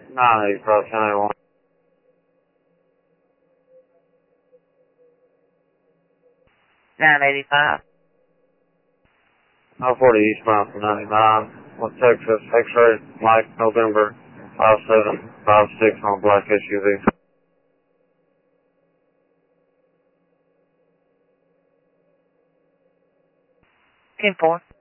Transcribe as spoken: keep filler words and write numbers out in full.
nine eighty-five, ten eighty-one. nine eighty-five. nine forty eastbound from ninety-nine. One Texas, X-ray, Mike, November, five seven five six on black S U V. ten four.